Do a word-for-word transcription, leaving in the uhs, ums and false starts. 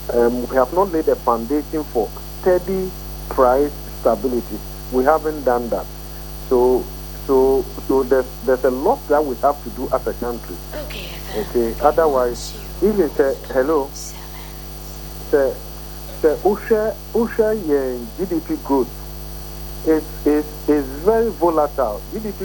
um, we have not laid a foundation for steady price stability. We haven't done that. So, so, so there's there's a lot that we have to do as a country. Okay. Okay. Otherwise, even say hello, say say Usha Usha yeah G D P growth is is is very volatile. G D P